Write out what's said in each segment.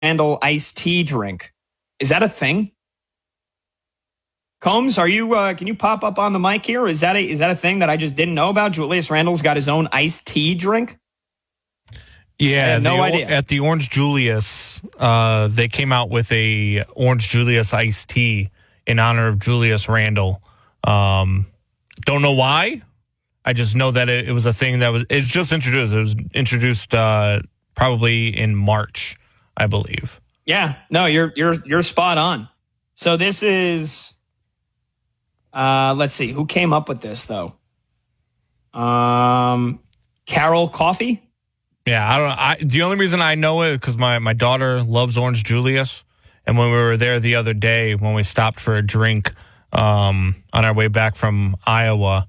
Randle iced tea drink. Is that a thing? Combs, are you? Can you pop up on the mic here? Is that a thing that I just didn't know about? Julius Randle's got his own iced tea drink. Yeah, I had no idea. At the Orange Julius, they came out with a Orange Julius iced tea in honor of Julius Randle. Don't know why. I just know that it was a thing it's just introduced. It was introduced probably in March, I believe. Yeah, no, you're spot on. So this is, let's see, who came up with this though? Carol Coffee. Yeah, I don't. The only reason I know it is because my daughter loves Orange Julius, and when we were there the other day, when we stopped for a drink on our way back from Iowa,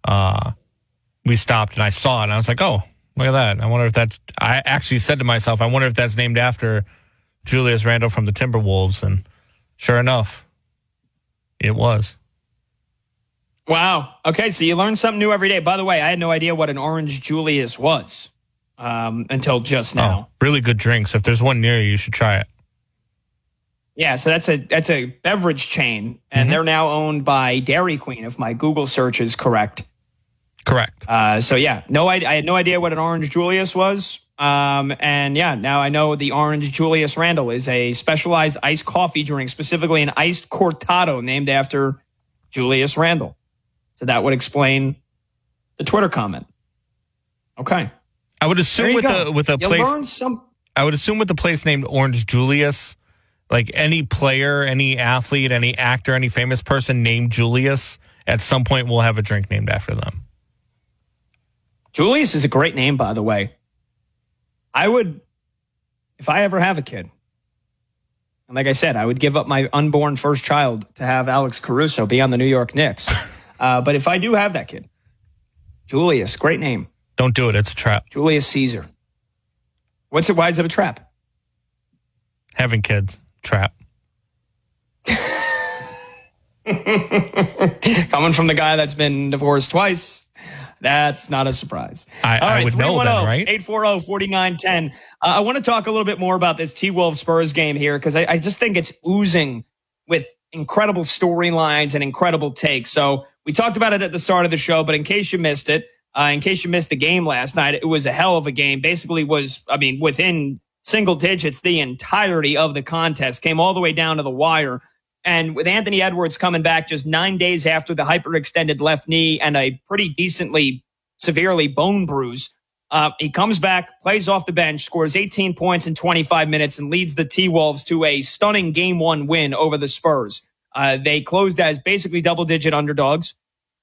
we stopped and I saw it and I was like, oh, look at that. I wonder if that's, I actually said to myself, I wonder if that's named after Julius Randle from the Timberwolves. And sure enough, it was. Wow. Okay. So you learn something new every day. By the way, I had no idea what an Orange Julius was until just now. Oh, really good drinks. If there's one near you, you should try it. Yeah. So that's a beverage chain and they're now owned by Dairy Queen, if my Google search is correct. Correct. So yeah, I had no idea what an Orange Julius was. And yeah, now I know the Orange Julius Randle is a specialized iced coffee drink, specifically an iced cortado named after Julius Randle. So that would explain the Twitter comment. Okay. I would assume with a place, I would assume with the place named Orange Julius, like any player, any athlete, any actor, any famous person named Julius, at some point will have a drink named after them. Julius is a great name, by the way. I would, if I ever have a kid, and like I said, I would give up my unborn first child to have Alex Caruso be on the New York Knicks. But if I do have that kid, Julius, great name. Don't do it. It's a trap. Julius Caesar. What's it? Why is it a trap? Having kids. Trap. Coming from the guy that's been divorced twice. That's not a surprise. I would know that, right? 840-4910. I want to talk a little bit more about this T-Wolves Spurs game here because I just think it's oozing with incredible storylines and incredible takes. So we talked about it at the start of the show, but in case you missed it, in case you missed the game last night, it was a hell of a game. Basically within single digits, the entirety of the contest came all the way down to the wire. And with Anthony Edwards coming back just 9 days after the hyperextended left knee and a pretty decently, severely bone bruise, he comes back, plays off the bench, scores 18 points in 25 minutes, and leads the T-Wolves to a stunning Game 1 win over the Spurs. They closed as basically double-digit underdogs,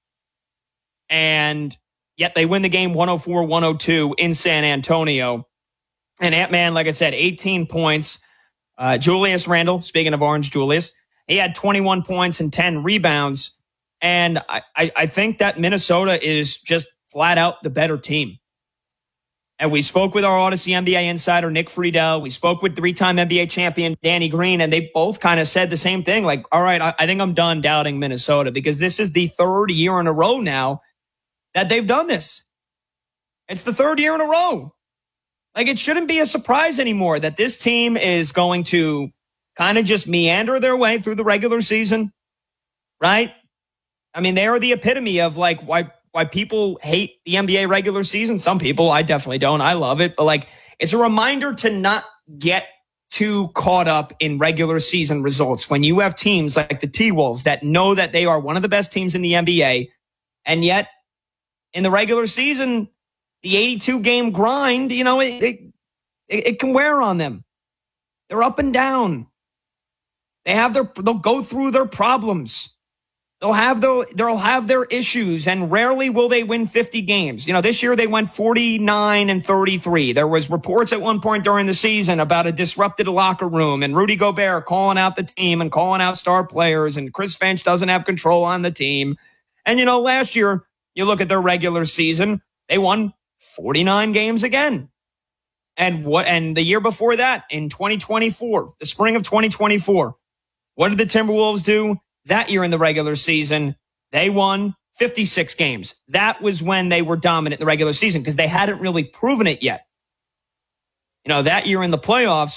and yet they win the game 104-102 in San Antonio. And Ant-Man, like I said, 18 points. Julius Randle, speaking of Orange Julius, he had 21 points and 10 rebounds. And I think that Minnesota is just flat out the better team. And we spoke with our Odyssey NBA insider, Nick Friedel. We spoke with three-time NBA champion Danny Green, and they both kind of said the same thing. Like, all right, I think I'm done doubting Minnesota because this is the third year in a row now that they've done this. It's the third year in a row. Like, it shouldn't be a surprise anymore that this team is going to kind of just meander their way through the regular season, right? I mean, they are the epitome of like why people hate the NBA regular season. Some people, I definitely don't. I love it. But like, it's a reminder to not get too caught up in regular season results when you have teams like the T-Wolves that know that they are one of the best teams in the NBA. And yet in the regular season, the 82 game grind, you know, it can wear on them. They're up and down. They'll go through their problems. They'll have their issues, and rarely will they win 50 games. You know, this year they went 49-33. There was reports at one point during the season about a disrupted locker room and Rudy Gobert calling out the team and calling out star players, and Chris Finch doesn't have control on the team. And, you know, last year, you look at their regular season, they won 49 games again. And the year before that, in 2024, the spring of 2024, what did the Timberwolves do? That year in the regular season, they won 56 games. That was when they were dominant in the regular season because they hadn't really proven it yet. You know, that year in the playoffs,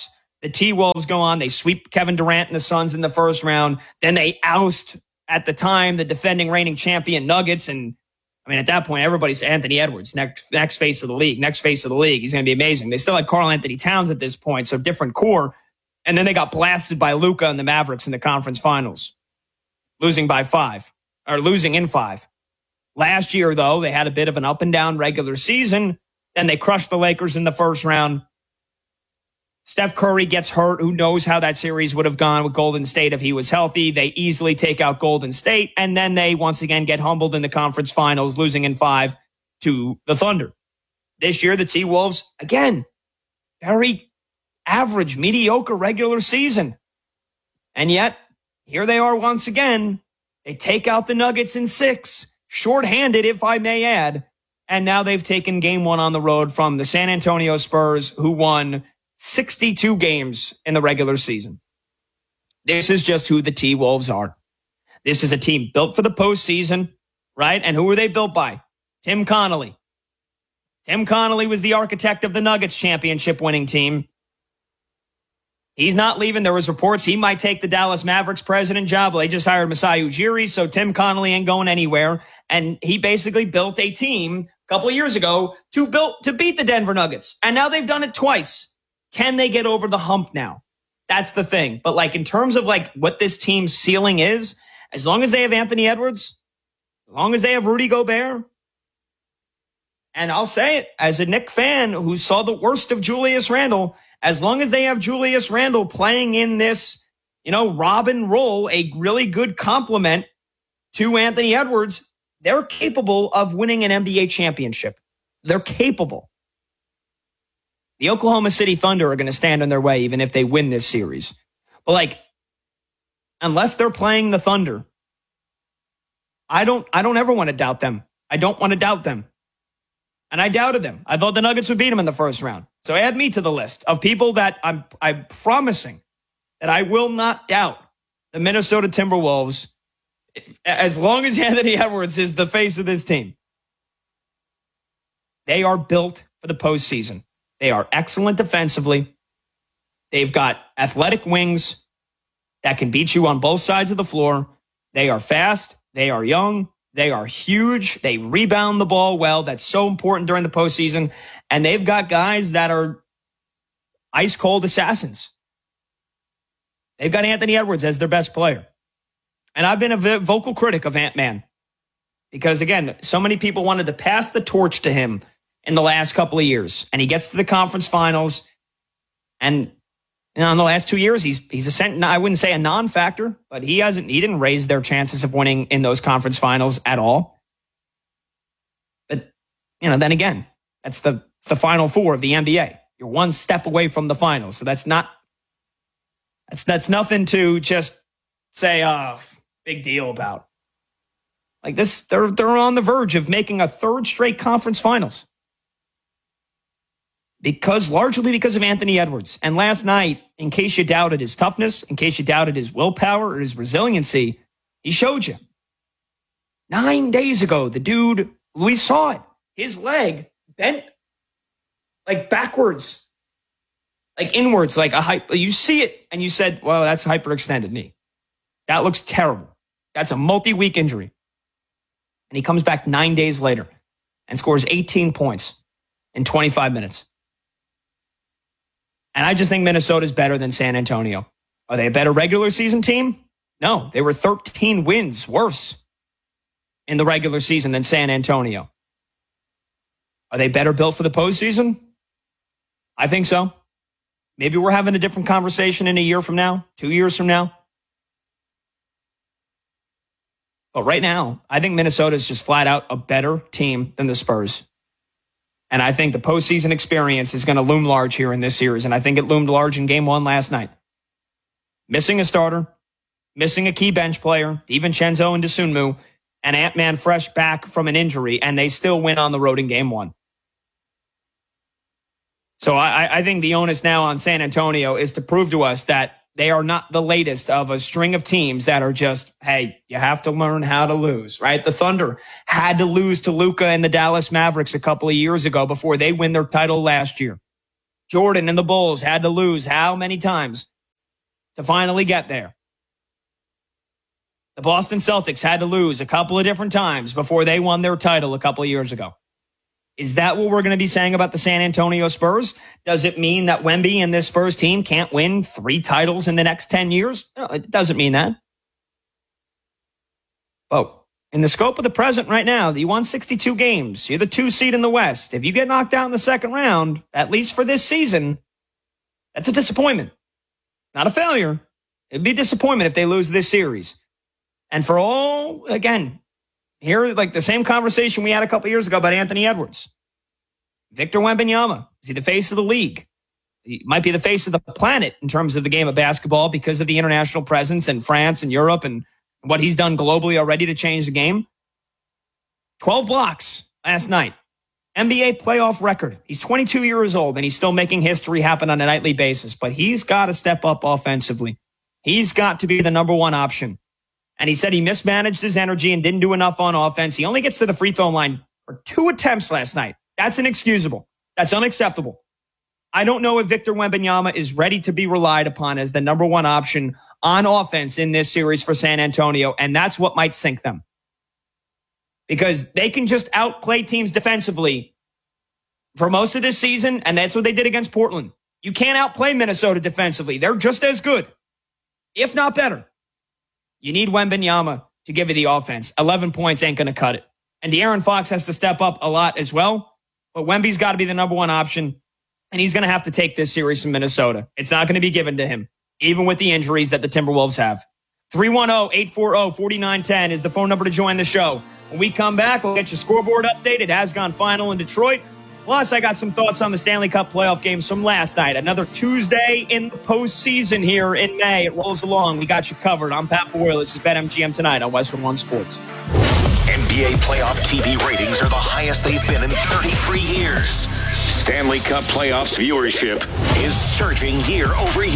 The T-Wolves go on. They sweep Kevin Durant and the Suns in the first round. Then they oust, at the time, the defending reigning champion Nuggets. And, I mean, at that point, everybody's Anthony Edwards, next face of the league. Next face of the league. He's going to be amazing. They still had Karl Anthony Towns at this point, so different core. And then they got blasted by Luka and the Mavericks in the conference finals, losing in 5. Last year, though, they had a bit of an up and down regular season. Then they crushed the Lakers in the first round. Steph Curry gets hurt. Who knows how that series would have gone with Golden State if he was healthy. They easily take out Golden State, and then they once again get humbled in the conference finals, losing in 5 to the Thunder. This year, the T-Wolves, again, very average, mediocre regular season. And yet, here they are once again. They take out the Nuggets in 6, shorthanded, if I may add. And now they've taken game 1 on the road from the San Antonio Spurs, who won 62 games in the regular season. This is just who the T-Wolves are. This is a team built for the postseason, right? And who were they built by? Tim Connolly. Tim Connolly was the architect of the Nuggets championship winning team. He's not leaving. There was reports he might take the Dallas Mavericks president job. Well, they just hired Masai Ujiri, so Tim Connolly ain't going anywhere. And he basically built a team a couple of years ago to beat the Denver Nuggets. And now they've done it twice. Can they get over the hump now? That's the thing. But like in terms of like what this team's ceiling is, as long as they have Anthony Edwards, as long as they have Rudy Gobert, and I'll say it as a Knick fan who saw the worst of Julius Randle, as long as they have Julius Randle playing in this, Robin role, a really good complement to Anthony Edwards, they're capable of winning an NBA championship. They're capable. The Oklahoma City Thunder are going to stand in their way even if they win this series. But unless they're playing the Thunder, I don't ever want to doubt them. I don't want to doubt them. And I doubted them. I thought the Nuggets would beat them in the first round. So add me to the list of people that I'm promising that I will not doubt the Minnesota Timberwolves as long as Anthony Edwards is the face of this team. They are built for the postseason. They are excellent defensively. They've got athletic wings that can beat you on both sides of the floor. They are fast. They are young. They are huge. They rebound the ball well. That's so important during the postseason. And they've got guys that are ice cold assassins. They've got Anthony Edwards as their best player. And I've been a vocal critic of Ant-Man because, again, so many people wanted to pass the torch to him in the last couple of years. And he gets to the conference finals. And in the last 2 years, he's I wouldn't say a non-factor, but he didn't raise their chances of winning in those conference finals at all. But, then again, it's the Final Four of the NBA. You're one step away from the finals. So that's nothing to just say, big deal about. Like this, they're on the verge of making a 3rd straight conference finals. Largely because of Anthony Edwards. And last night, in case you doubted his toughness, in case you doubted his willpower or his resiliency, he showed you. 9 days ago, the dude, we saw it. His leg bent backwards, inwards, you see it and you said, well, that's a hyperextended knee. That looks terrible. That's a multi-week injury. And he comes back 9 days later and scores 18 points in 25 minutes. And I just think Minnesota's better than San Antonio. Are they a better regular season team? No, they were 13 wins worse in the regular season than San Antonio. Are they better built for the postseason? I think so. Maybe we're having a different conversation in a year from now, 2 years from now. But right now, I think Minnesota's just flat out a better team than the Spurs. And I think the postseason experience is going to loom large here in this series. And I think it loomed large in game 1 last night. Missing a starter, missing a key bench player, DiVincenzo and Dosunmu, and Ant-Man fresh back from an injury, and they still win on the road in game 1. So I think the onus now on San Antonio is to prove to us that they are not the latest of a string of teams that are just, hey, you have to learn how to lose, right? The Thunder had to lose to Luka and the Dallas Mavericks a couple of years ago before they win their title last year. Jordan and the Bulls had to lose how many times to finally get there? The Boston Celtics had to lose a couple of different times before they won their title a couple of years ago. Is that what we're going to be saying about the San Antonio Spurs? Does it mean that Wemby and this Spurs team can't win 3 titles in the next 10 years? No, it doesn't mean that. Oh, in the scope of the present right now, you won 62 games. You're the 2 seed in the West. If you get knocked out in the second round, at least for this season, that's a disappointment. Not a failure. It'd be a disappointment if they lose this series. And for all, again, here, like the same conversation we had a couple years ago about Anthony Edwards. Victor Wembanyama, is he the face of the league? He might be the face of the planet in terms of the game of basketball because of the international presence in France and Europe and what he's done globally already to change the game. 12 blocks last night. NBA playoff record. He's 22 years old and he's still making history happen on a nightly basis, but he's got to step up offensively. He's got to be the number one option. And he said he mismanaged his energy and didn't do enough on offense. He only gets to the free throw line for 2 attempts last night. That's inexcusable. That's unacceptable. I don't know if Victor Wembanyama is ready to be relied upon as the number one option on offense in this series for San Antonio, and that's what might sink them. Because they can just outplay teams defensively for most of this season, and that's what they did against Portland. You can't outplay Minnesota defensively. They're just as good, if not better. You need Wembanyama to give you the offense. 11 points ain't going to cut it. And De'Aaron Fox has to step up a lot as well, but Wemby's got to be the number one option, and he's going to have to take this series from Minnesota. It's not going to be given to him, even with the injuries that the Timberwolves have. 310-840-4910 is the phone number to join the show. When we come back, we'll get your scoreboard update. It has gone final in Detroit. Plus, I got some thoughts on the Stanley Cup playoff games from last night. Another Tuesday in the postseason here in May. It rolls along. We got you covered. I'm Pat Boyle. This is BetMGM Tonight on Westwood One Sports. NBA playoff TV ratings are the highest they've been in 33 years. Stanley Cup playoffs viewership is surging year over year.